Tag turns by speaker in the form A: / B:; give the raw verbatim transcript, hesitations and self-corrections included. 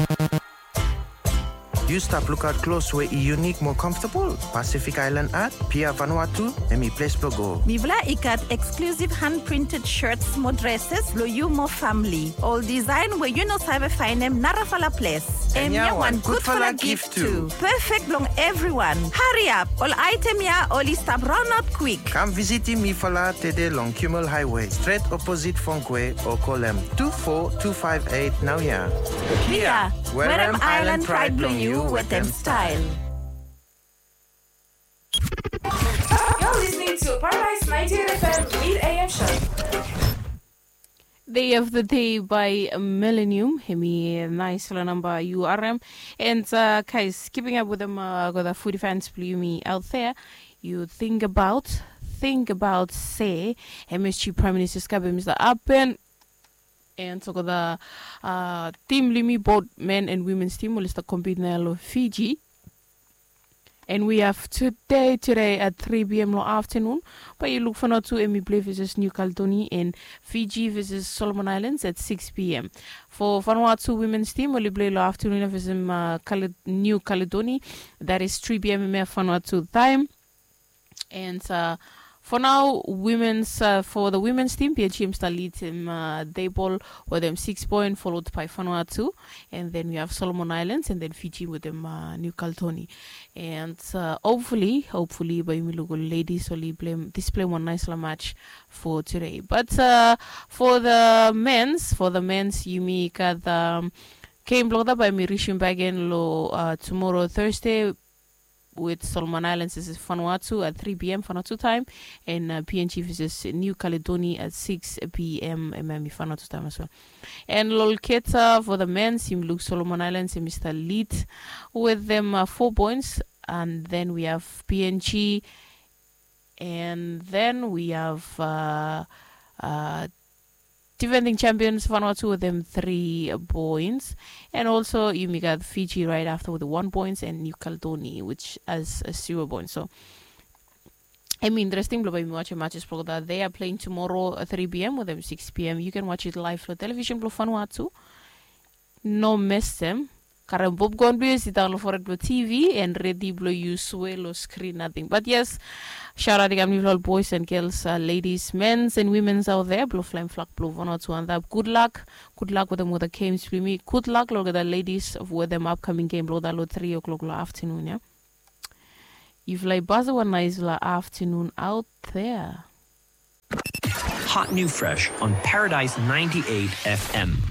A: You stop look out close where unique more comfortable. Pacific Island Art, Pia Vanuatu, and me place go.
B: Mi vla ikat exclusive hand-printed shirts, more dresses, lo you more family. All design where you know sabe find them narafala place.
A: And ya one good for la gift too.
B: Perfect long everyone. Hurry up. All item ya only stop run out quick.
A: Come visit me for la today long Kimmel Highway, straight opposite Funkwe, or call them two four two five eight now ya.
B: Pia, where am Island pride belong you with them style.
C: You're listening to Paradise ninety-eight F M mid A M show.
D: Day of the Day by Millennium. Hemi nice number U R M. And uh, guys, keeping up with them, uh, got the foodie fans blew me out there. You think about, think about, say, M S G Prime Minister Skabe Mister Appen. And so got the uh, team Limi, both men and women's team, will start competing in Fiji. And we have today, today at three p.m. afternoon. But you look for not to Emmy play versus New Caledonia and Fiji versus Solomon Islands at six p.m. For Vanuatu women's team, will play afternoon versus uh, Cal- New Caledonia. That is three p.m. in Vanuatu time. And uh, for now, women's uh, for the women's team, P H M still leads in uh, day ball with them six points, followed by Vanuatu, and then we have Solomon Islands, and then Fiji with them uh, New Caledonia. And uh, hopefully, hopefully, by Milugo ladies will play display one nice match for today. But uh, for the men's, for the men's, you make uh, the um, game blocked by Mirishim Bagan Lo uh, tomorrow Thursday. With Solomon Islands, this is Vanuatu at three p.m. Vanuatu time, and uh, P N G versus New Caledonia at six p.m. Miami Vanuatu time as well. And Lolketa for the men's team, Luke Solomon Islands and Mister Lead with them uh, four points, and then we have P N G, and then we have uh, uh, defending champions Vanuatu with them three points, and also you got Fiji right after with the one points, and New Caledonia which has a zero points. So I mean, interesting. But watch matches that they are playing tomorrow at three p.m. with them six p.m. You can watch it live on television. Vanuatu, no miss them. Karen Bob Gondwe is download for it T V and ready blow you swell screen nothing. But yes, shout out to all boys and girls, uh, ladies, men's and women's out there. Blow flame flag, blow one or two and that. Good luck, good luck with them with the games with me. Good luck, look at the ladies with them upcoming game. Blow that low three o'clock afternoon. Yeah, you've like buzz one nice afternoon out there.
E: Hot new fresh on Paradise ninety-eight F M.